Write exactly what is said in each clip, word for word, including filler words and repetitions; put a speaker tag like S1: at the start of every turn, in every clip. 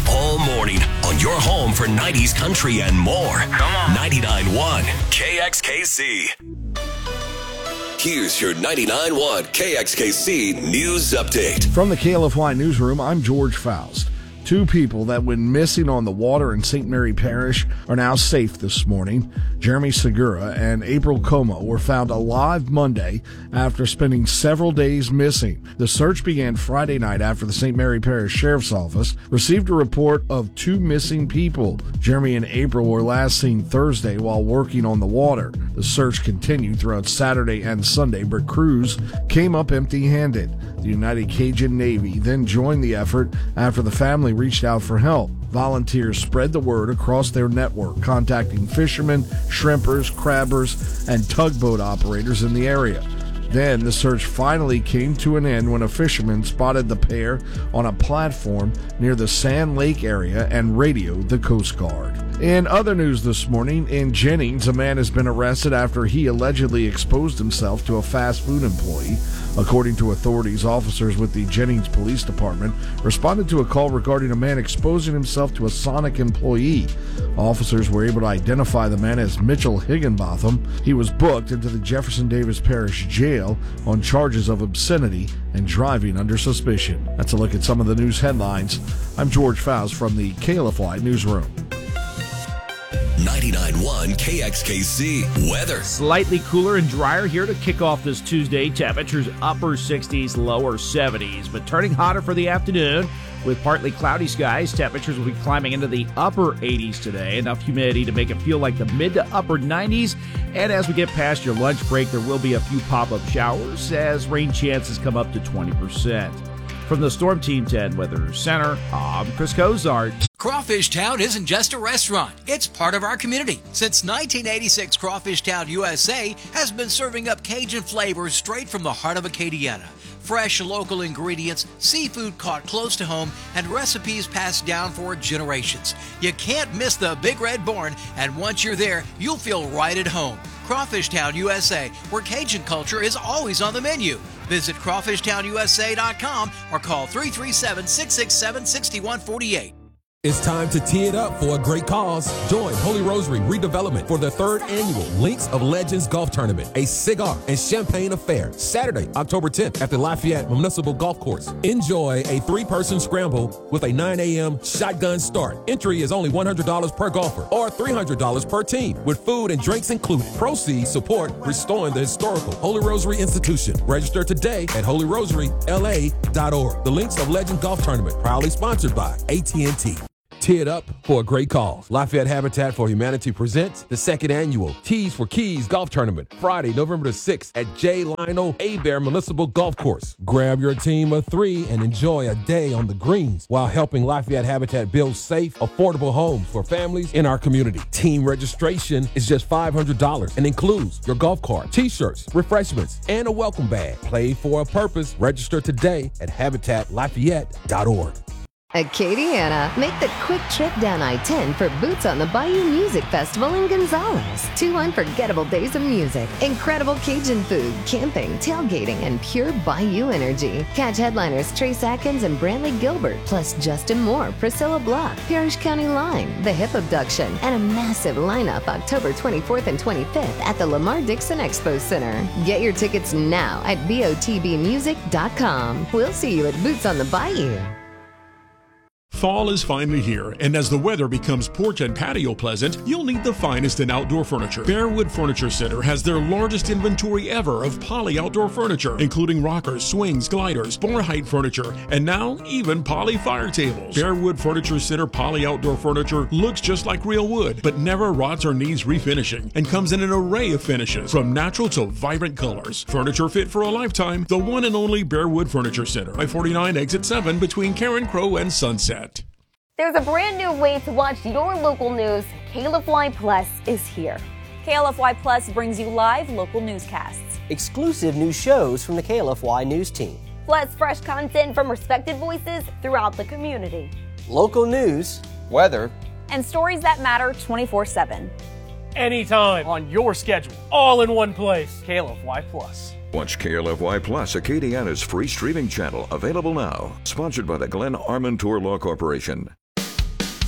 S1: all morning on your home for nineties country and more.
S2: Come on.
S1: ninety-nine point one K X K C. Here's your ninety-nine point one K X K C News Update.
S3: From the K L F Y Newsroom, I'm George Faust. Two people that went missing on the water in Saint Mary Parish are now safe this morning. Jeremy Segura and April Como were found alive Monday after spending several days missing. The search began Friday night after the Saint Mary Parish Sheriff's Office received a report of two missing people. Jeremy and April were last seen Thursday while working on the water. The search continued throughout Saturday and Sunday, but crews came up empty-handed. The United Cajun Navy then joined the effort after the family reached out for help. Volunteers spread the word across their network, contacting fishermen, shrimpers, crabbers, and tugboat operators in the area. Then the search finally came to an end when a fisherman spotted the pair on a platform near the Sand Lake area and radioed the Coast Guard. In other news this morning, in Jennings, a man has been arrested after he allegedly exposed himself to a fast food employee. According to authorities, officers with the Jennings Police Department responded to a call regarding a man exposing himself to a Sonic employee. Officers were able to identify the man as Mitchell Higginbotham. He was booked into the Jefferson Davis Parish Jail on charges of obscenity and driving under suspicion. That's a look at some of the news headlines. I'm George Faust from the K L F Y Newsroom.
S1: ninety-nine point one K X K C weather.
S4: Slightly cooler and drier here to kick off this Tuesday. Temperatures upper sixties, lower seventies, but turning hotter for the afternoon with partly cloudy skies. Temperatures will be climbing into the upper eighties today. Enough humidity to make it feel like the mid to upper nineties. And as we get past your lunch break, there will be a few pop-up showers as rain chances come up to twenty percent. From the Storm Team ten Weather Center, I'm Chris Cozart.
S5: Crawfish Town isn't just a restaurant, it's part of our community. Since nineteen eighty-six, Crawfish Town U S A has been serving up Cajun flavors straight from the heart of Acadiana. Fresh local ingredients, seafood caught close to home, and recipes passed down for generations. You can't miss the Big Red Barn, and once you're there, you'll feel right at home. Crawfish Town U S A, where Cajun culture is always on the menu. Visit crawfish town U S A dot com or call three three seven, six six seven, six one four eight.
S6: It's time to tee it up for a great cause. Join Holy Rosary Redevelopment for the third annual Links of Legends Golf Tournament, a cigar and champagne affair, Saturday, October tenth at the Lafayette Municipal Golf Course. Enjoy a three-person scramble with a nine a.m. shotgun start. Entry is only one hundred dollars per golfer or three hundred dollars per team with food and drinks included. Proceeds support restoring the historical Holy Rosary Institution. Register today at holy rosary L A dot org. The Links of Legends Golf Tournament, proudly sponsored by A T and T. Tee it up for a great cause. Lafayette Habitat for Humanity presents the second annual Tees for Keys Golf Tournament, Friday, November the sixth at J. Lionel Abear Municipal Golf Course. Grab your team of three and enjoy a day on the greens while helping Lafayette Habitat build safe, affordable homes for families in our community. Team registration is just five hundred dollars and includes your golf cart, t-shirts, refreshments, and a welcome bag. Play for a purpose. Register today at habitat lafayette dot org.
S7: Acadiana, make the quick trip down I ten for Boots on the Bayou Music Festival in Gonzales. Two unforgettable days of music, incredible Cajun food, camping, tailgating, and pure Bayou energy. Catch headliners Trace Atkins and Brantley Gilbert, plus Justin Moore, Priscilla Block, Parrish County Line, The Hip Abduction, and a massive lineup October twenty-fourth and twenty-fifth at the Lamar Dixon Expo Center. Get your tickets now at B O T B music dot com. We'll see you at Boots on the Bayou.
S8: Fall is finally here, and as the weather becomes porch and patio pleasant, you'll need the finest in outdoor furniture. Bearwood Furniture Center has their largest inventory ever of poly outdoor furniture, including rockers, swings, gliders, bar height furniture, and now even poly fire tables. Bearwood Furniture Center poly outdoor furniture looks just like real wood, but never rots or needs refinishing, and comes in an array of finishes, from natural to vibrant colors. Furniture fit for a lifetime, the one and only Bearwood Furniture Center, I forty-nine Exit seven between Karen Crow and Sunset.
S9: There's a brand new way to watch your local news. K L F Y Plus is here. K L F Y Plus brings you live local newscasts,
S10: exclusive new shows from the K L F Y news team,
S9: plus fresh content from respected voices throughout the community,
S10: local news, weather,
S9: and stories that matter twenty-four seven.
S11: Anytime, on your schedule, all in one place. K L F Y Plus.
S12: Watch K L F Y Plus, Acadiana's free streaming channel, available now. Sponsored by the Glenn Armentour Law Corporation.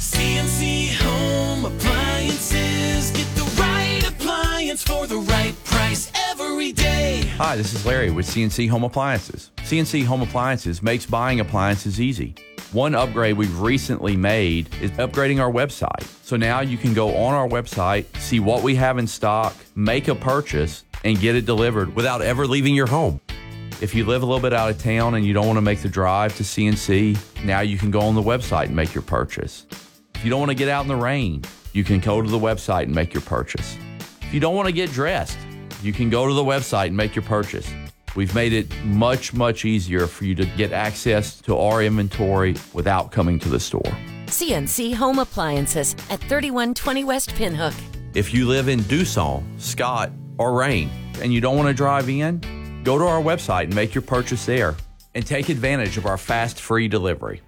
S2: C N C Home Appliances. Get the right appliance for the right price every day.
S13: Hi, this is Larry with C N C Home Appliances. C N C Home Appliances makes buying appliances easy. One upgrade we've recently made is upgrading our website. So now you can go on our website, see what we have in stock, make a purchase, and get it delivered without ever leaving your home. If you live a little bit out of town and you don't want to make the drive to C N C, now you can go on the website and make your purchase. If you don't want to get out in the rain, you can go to the website and make your purchase. If you don't want to get dressed, you can go to the website and make your purchase. We've made it much, much easier for you to get access to our inventory without coming to the store.
S14: C N C Home Appliances at thirty-one twenty West Pinhook.
S13: If you live in Dusson, Scott, or Rain, and you don't want to drive in, go to our website and make your purchase there, and take advantage of our fast, free delivery.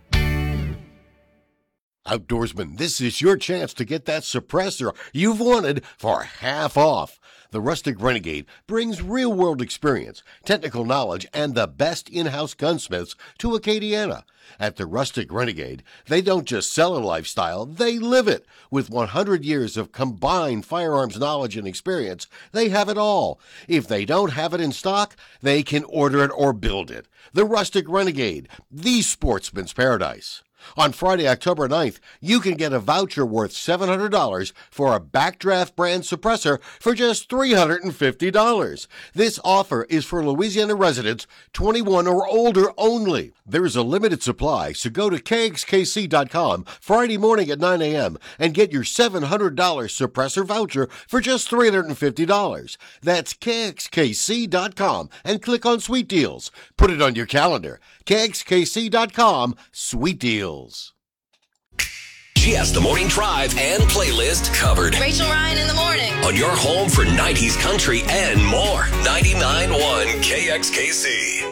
S15: Outdoorsman, this is your chance to get that suppressor you've wanted for half off. The Rustic Renegade brings real-world experience, technical knowledge, and the best in-house gunsmiths to Acadiana. At the Rustic Renegade, they don't just sell a lifestyle, they live it. With one hundred years of combined firearms knowledge and experience, they have it all. If they don't have it in stock, they can order it or build it. The Rustic Renegade, the sportsman's paradise. On Friday, October ninth, you can get a voucher worth seven hundred dollars for a Backdraft brand suppressor for just three hundred fifty dollars. This offer is for Louisiana residents twenty-one or older only. There is a limited supply, so go to K X K C dot com Friday morning at nine a.m. and get your seven hundred dollars suppressor voucher for just three hundred fifty dollars. That's K X K C dot com and click on Sweet Deals. Put it on your calendar. K X K C dot com, Sweet Deals.
S1: She has the morning drive and playlist covered.
S16: Rachel Ryan in the morning.
S1: On your home for nineties country and more. ninety-nine point one K X K C.